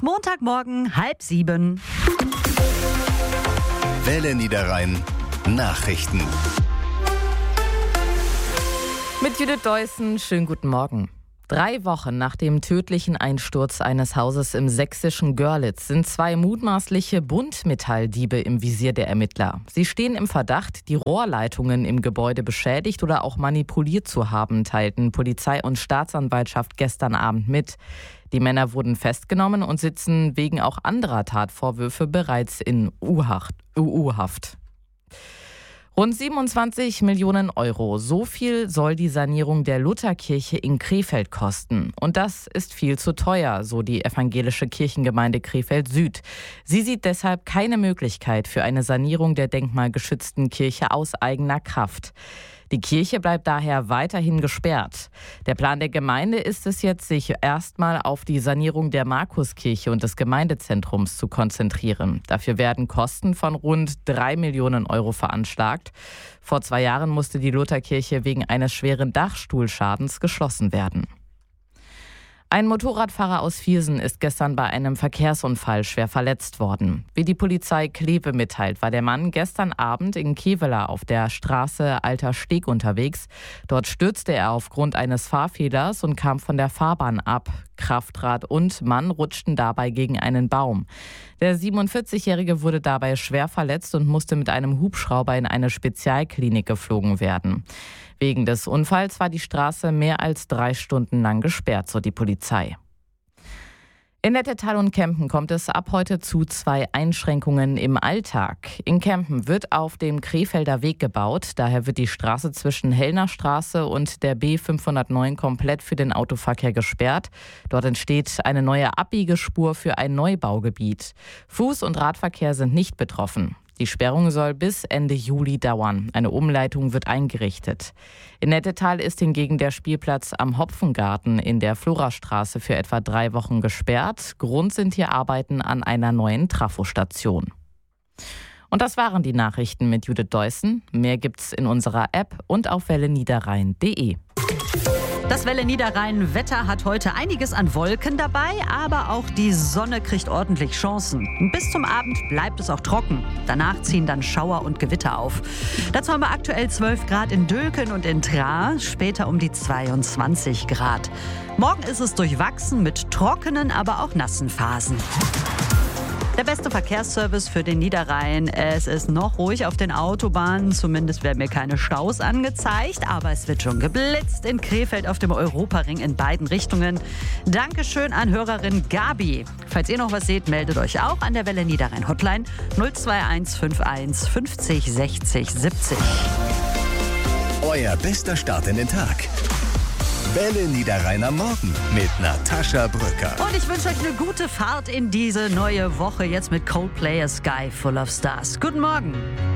Montagmorgen 6:30. Welle Niederrhein Nachrichten. Mit Judith Deussen, schönen guten Morgen. 3 Wochen nach dem tödlichen Einsturz eines Hauses im sächsischen Görlitz sind 2 mutmaßliche Buntmetalldiebe im Visier der Ermittler. Sie stehen im Verdacht, die Rohrleitungen im Gebäude beschädigt oder auch manipuliert zu haben, teilten Polizei und Staatsanwaltschaft gestern Abend mit. Die Männer wurden festgenommen und sitzen wegen auch anderer Tatvorwürfe bereits in U-Haft. Rund 27 Millionen Euro, so viel soll die Sanierung der Lutherkirche in Krefeld kosten. Und das ist viel zu teuer, so die evangelische Kirchengemeinde Krefeld Süd. Sie sieht deshalb keine Möglichkeit für eine Sanierung der denkmalgeschützten Kirche aus eigener Kraft. Die Kirche bleibt daher weiterhin gesperrt. Der Plan der Gemeinde ist es jetzt, sich erstmal auf die Sanierung der Markuskirche und des Gemeindezentrums zu konzentrieren. Dafür werden Kosten von rund 3 Millionen Euro veranschlagt. Vor 2 Jahren musste die Lutherkirche wegen eines schweren Dachstuhlschadens geschlossen werden. Ein Motorradfahrer aus Viersen ist gestern bei einem Verkehrsunfall schwer verletzt worden. Wie die Polizei Kleve mitteilt, war der Mann gestern Abend in Kevela auf der Straße Alter Steg unterwegs. Dort stürzte er aufgrund eines Fahrfehlers und kam von der Fahrbahn ab. Kraftrad und Mann rutschten dabei gegen einen Baum. Der 47-Jährige wurde dabei schwer verletzt und musste mit einem Hubschrauber in eine Spezialklinik geflogen werden. Wegen des Unfalls war die Straße mehr als 3 Stunden lang gesperrt, so die Polizei. In Nettetal und Kempen kommt es ab heute zu 2 Einschränkungen im Alltag. In Kempen wird auf dem Krefelder Weg gebaut. Daher wird die Straße zwischen Hellner Straße und der B509 komplett für den Autoverkehr gesperrt. Dort entsteht eine neue Abbiegespur für ein Neubaugebiet. Fuß- und Radverkehr sind nicht betroffen. Die Sperrung soll bis Ende Juli dauern. Eine Umleitung wird eingerichtet. In Nettetal ist hingegen der Spielplatz am Hopfengarten in der Florastraße für etwa 3 Wochen gesperrt. Grund sind hier Arbeiten an einer neuen Trafostation. Und das waren die Nachrichten mit Judith Deussen. Mehr gibt's in unserer App und auf welleniederrhein.de. Das Welle Niederrhein Wetter hat heute einiges an Wolken dabei, aber auch die Sonne kriegt ordentlich Chancen. Bis zum Abend bleibt es auch trocken. Danach ziehen dann Schauer und Gewitter auf. Dazu haben wir aktuell 12 Grad in Dülken und in Traar, später um die 22 Grad. Morgen ist es durchwachsen mit trockenen, aber auch nassen Phasen. Der beste Verkehrsservice für den Niederrhein. Es ist noch ruhig auf den Autobahnen, zumindest werden mir keine Staus angezeigt, aber es wird schon geblitzt in Krefeld auf dem Europaring in beiden Richtungen. Dankeschön an Hörerin Gabi. Falls ihr noch was seht, meldet euch auch an der Welle Niederrhein Hotline 02151 50 60 70. Euer bester Start in den Tag. Welle Niederrhein am Morgen mit Natascha Brücker. Und ich wünsche euch eine gute Fahrt in diese neue Woche jetzt mit Coldplay, A Sky Full of Stars. Guten Morgen.